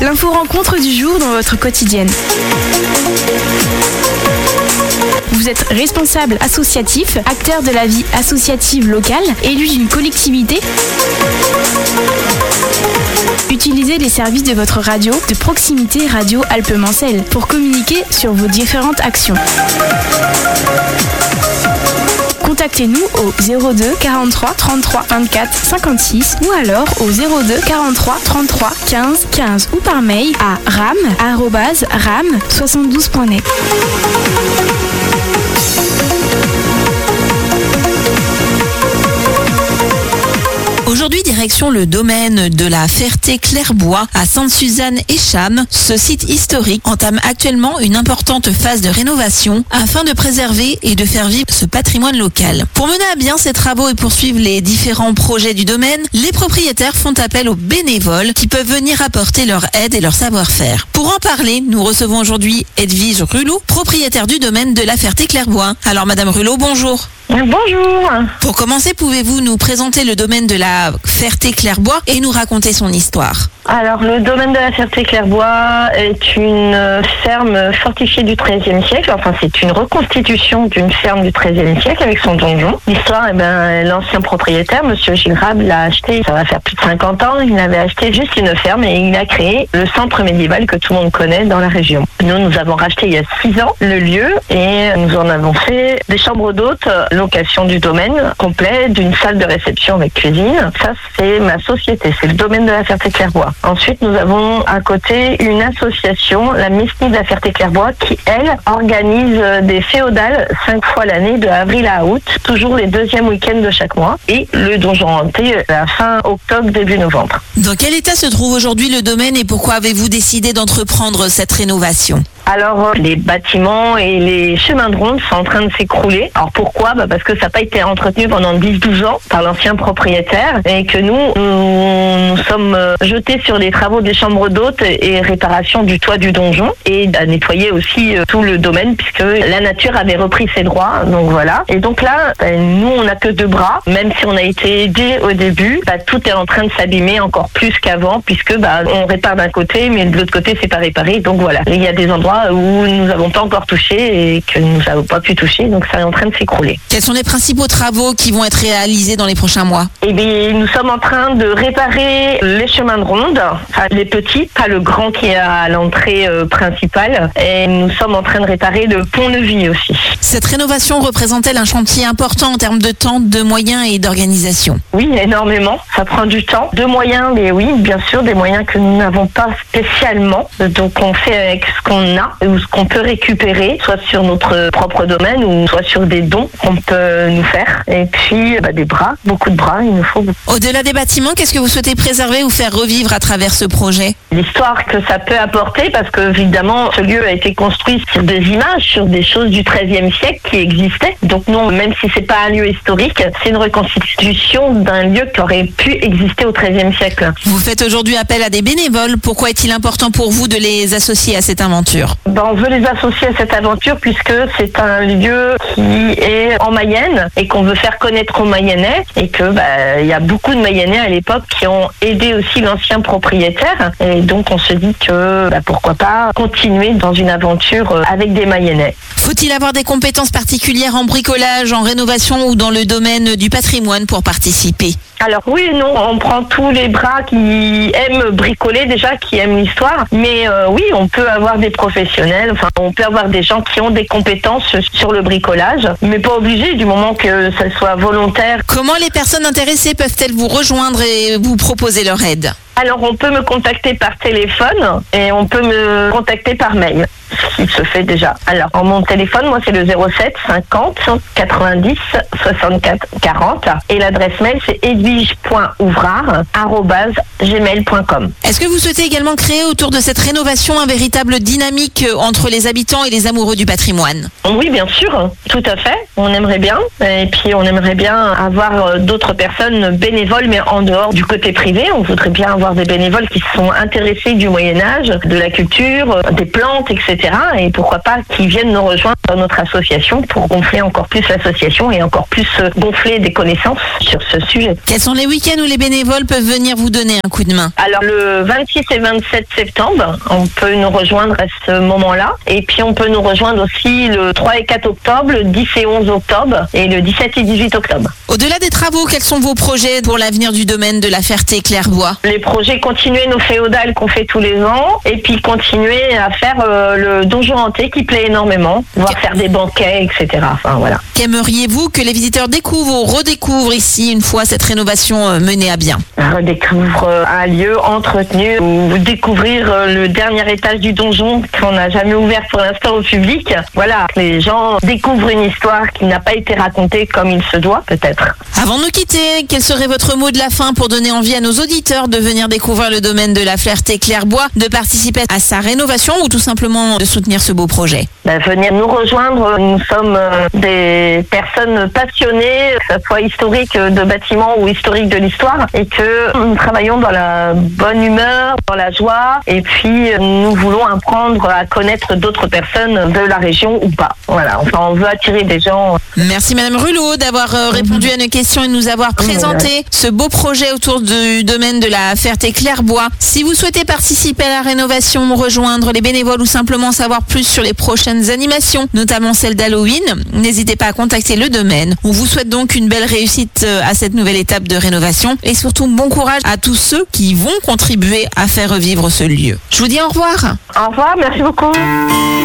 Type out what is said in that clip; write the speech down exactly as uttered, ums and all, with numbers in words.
L'info rencontre du jour dans votre quotidienne. Vous êtes responsable associatif, acteur de la vie associative locale, élu d'une collectivité. Utilisez les services de votre radio de proximité Radio Alpes-Mancelles pour communiquer sur vos différentes actions. Contactez-nous au zéro deux quarante-trois trente-trois vingt-quatre cinquante-six ou alors au zéro deux quarante-trois trente-trois quinze quinze ou par mail à ram arobase ram soixante-douze point net. Aujourd'hui, direction le domaine de la Ferté-Clairbois à Sainte-Suzanne-et-Cham. Ce site historique entame actuellement une importante phase de rénovation afin de préserver et de faire vivre ce patrimoine local. Pour mener à bien ces travaux et poursuivre les différents projets du domaine, les propriétaires font appel aux bénévoles qui peuvent venir apporter leur aide et leur savoir-faire. Pour en parler, nous recevons aujourd'hui Edwige Rulot, propriétaire du domaine de la Ferté-Clairbois. Alors Madame Rulot, bonjour. Bonjour. Pour commencer, pouvez-vous nous présenter le domaine de la Ferté-Clairbois et nous raconter son histoire ? Alors, le domaine de la Ferté-Clairbois est une ferme fortifiée du treizième siècle. Enfin, c'est une reconstitution d'une ferme du treizième siècle avec son donjon. L'histoire, eh ben, l'ancien propriétaire, Monsieur Gilles Rab, l'a acheté, ça va faire plus de cinquante ans. Il avait acheté juste une ferme et il a créé le centre médiéval que tout le monde connaît dans la région. Nous, nous avons racheté il y a six ans le lieu et nous en avons fait des chambres d'hôtes, location du domaine complet, d'une salle de réception avec cuisine. Ça, c'est ma société, c'est le domaine de la Ferté-Clairbois. Ensuite, nous avons à côté une association, la Mesnie de la Ferté-Clairbois, qui, elle, organise des féodales cinq fois l'année, de avril à août, toujours les deuxièmes week-ends de chaque mois, et le donjon hanté à la fin octobre, début novembre. Dans quel état se trouve aujourd'hui le domaine et pourquoi avez-vous décidé d'entreprendre cette rénovation ? Alors, les bâtiments et les chemins de ronde sont en train de s'écrouler. Alors pourquoi ? Bah parce que ça n'a pas été entretenu pendant dix douze ans par l'ancien propriétaire et que nous, nous, nous sommes jetés sur les travaux des chambres d'hôtes et réparation du toit du donjon et à nettoyer aussi tout le domaine puisque la nature avait repris ses droits. Donc voilà. Et donc là, bah, nous, on n'a que deux bras. Même si on a été aidés au début, bah, tout est en train de s'abîmer encore plus qu'avant puisque bah, on répare d'un côté, mais de l'autre côté, c'est pas réparé. Donc voilà. Il y a des endroits où nous n'avons pas encore touché et que nous n'avons pas pu toucher, donc ça est en train de s'écrouler. Quels sont les principaux travaux qui vont être réalisés dans les prochains mois ? Eh bien, nous sommes en train de réparer les chemins de ronde, enfin, les petits, pas le grand qui est à l'entrée euh, principale, et nous sommes en train de réparer le pont-levis aussi. Cette rénovation représente-t-elle un chantier important en termes de temps, de moyens et d'organisation ? Oui, énormément. Ça prend du temps. De moyens, mais oui, bien sûr, des moyens que nous n'avons pas spécialement. Donc on fait avec ce qu'on a ou ce qu'on peut récupérer, soit sur notre propre domaine ou soit sur des dons qu'on peut nous faire. Et puis bah, des bras, beaucoup de bras, il nous faut beaucoup. Au-delà des bâtiments, qu'est-ce que vous souhaitez préserver ou faire revivre à travers ce projet ? L'histoire que ça peut apporter, parce que évidemment ce lieu a été construit sur des images, sur des choses du treizième siècle qui existaient. Donc non, même si c'est pas un lieu historique, c'est une reconstitution d'un lieu qui aurait pu exister au treizième siècle. Vous faites aujourd'hui appel à des bénévoles. Pourquoi est-il important pour vous de les associer à cette aventure ? Ben, on veut les associer à cette aventure puisque c'est un lieu qui est en Mayenne et qu'on veut faire connaître aux Mayennais et que bah, y a beaucoup de Mayennais à l'époque qui ont aidé aussi l'ancien propriétaire et donc on se dit que bah, pourquoi pas continuer dans une aventure avec des Mayennais. Faut-il avoir des compétences particulières en bricolage, en rénovation ou dans le domaine du patrimoine pour participer ? Alors oui et non, on prend tous les bras qui aiment bricoler déjà, qui aiment l'histoire, mais euh, oui, on peut avoir des professionnels, enfin on peut avoir des gens qui ont des compétences sur le bricolage, mais pas obligé du moment que ça soit volontaire. Comment les personnes intéressées peuvent-elles vous rejoindre et vous proposer leur aide ? Alors on peut me contacter par téléphone et on peut me contacter par mail, ce qui se fait déjà. Alors en mon téléphone, moi c'est le zéro sept cinquante quatre-vingt-dix soixante-quatre quarante et l'adresse mail c'est edwige point ouvrard arobase gmail point com. Est-ce que vous souhaitez également créer autour de cette rénovation un véritable dynamique entre les habitants et les amoureux du patrimoine ? Oui, bien sûr, tout à fait. On aimerait bien et puis on aimerait bien avoir d'autres personnes bénévoles mais en dehors du côté privé. On voudrait bien avoir des bénévoles qui sont intéressés du Moyen-Âge, de la culture, des plantes, et cetera. Et pourquoi pas qui viennent nous rejoindre dans notre association pour gonfler encore plus l'association et encore plus gonfler des connaissances sur ce sujet. Quels sont les week-ends où les bénévoles peuvent venir vous donner un coup de main? Alors le vingt-six et vingt-sept septembre, on peut nous rejoindre à ce moment-là. Et puis on peut nous rejoindre aussi le trois et quatre octobre, le dix et onze octobre et le dix-sept et dix-huit octobre. Au-delà des travaux, quels sont vos projets pour l'avenir du domaine de la Ferté-Clairbois? Les projets, continuer nos féodales qu'on fait tous les ans et puis continuer à faire euh, le donjon hanté qui plaît énormément, voire faire des banquets, et cetera. Enfin voilà. Qu'aimeriez-vous que les visiteurs découvrent ou redécouvrent ici une fois cette rénovation euh, menée à bien? Redécouvre euh, un lieu entretenu ou découvrir euh, le dernier étage du donjon qu'on n'a jamais ouvert pour l'instant au public. Voilà, que les gens découvrent une histoire qui n'a pas été racontée comme il se doit peut-être. Avant de nous quitter, quel serait votre mot de la fin pour donner envie à nos auditeurs de venir découvrir le domaine de la Ferté-Clairbois, de participer à sa rénovation ou tout simplement de soutenir ce beau projet? Ben, venir nous rejoindre, nous sommes euh, des personnes passionnées, que ce soit historique de bâtiments ou historique de l'histoire, et que nous travaillons dans la bonne humeur, dans la joie, et puis nous voulons apprendre à connaître d'autres personnes de la région ou pas. Voilà, enfin on veut attirer des gens. Merci Madame Rulot d'avoir euh, répondu à nos questions et de nous avoir présenté ce beau projet autour du domaine de la Ferté-Clairbois. Si vous souhaitez participer à la rénovation, rejoindre les bénévoles ou simplement savoir plus sur les prochaines animations, notamment celle d'Halloween, n'hésitez pas à contacter le domaine. On vous souhaite donc une belle réussite à cette nouvelle étape de rénovation et surtout bon courage à tous ceux qui vont contribuer à faire revivre ce lieu. Je vous dis au revoir. Au revoir, merci beaucoup.